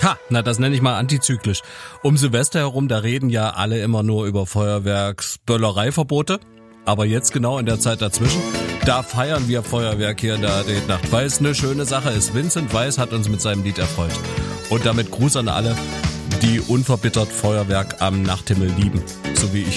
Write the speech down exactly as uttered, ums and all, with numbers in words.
Ha, na das nenne ich mal antizyklisch. Um Silvester herum, da reden ja alle immer nur über Feuerwerksböllereiverbote. Aber jetzt genau in der Zeit dazwischen, da feiern wir Feuerwerk hier in der A D Nacht, weil es eine schöne Sache ist. Vincent Weiss hat uns mit seinem Lied erfreut. Und damit Gruß an alle, die unverbittert Feuerwerk am Nachthimmel lieben, so wie ich.